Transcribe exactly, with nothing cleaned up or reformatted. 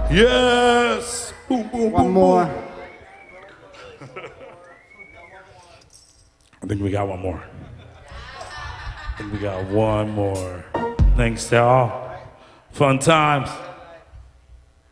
Yes. Boom, boom, One boom, more. boom. I think we got one more. I think we got one more. Thanks to all. Fun times.